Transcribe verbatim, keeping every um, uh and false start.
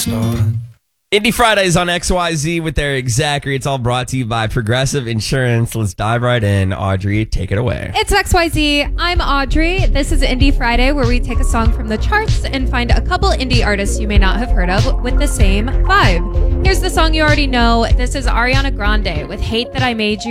Indie Fridays on X Y Z with Eric Zachary. It's all brought to you by Progressive Insurance. Let's dive right in. Audrey, take it away. It's X Y Z. I'm Audrey. This is Indie Friday, where we take a song from the charts and find a couple indie artists you may not have heard of with the same vibe. Here's the song you already know. This is Ariana Grande with Hate That I Made You.